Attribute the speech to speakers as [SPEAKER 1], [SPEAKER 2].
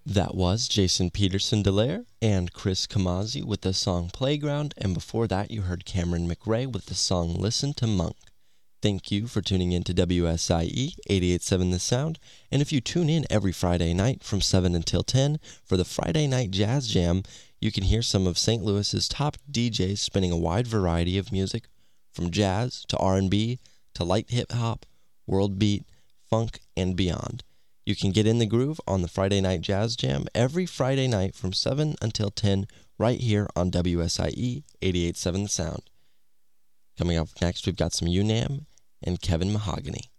[SPEAKER 1] That was Jason Peterson Delaire and Chris Kamazi with the song Playground, and before that you heard Cameron McRae with the song Listen to Monk. Thank you for tuning in to WSIE 88.7 The Sound, and if you tune in every Friday night from 7 until 10 for the Friday Night Jazz Jam, you can hear some of St. Louis's top DJs spinning a wide variety of music, from jazz to R&B to light hip-hop, world beat, funk, and beyond. You can get in the groove on the Friday Night Jazz Jam every Friday night from 7 until 10 right here on WSIE 88.7 The Sound. Coming up next, we've got some UNAM and Kevin Mahogany.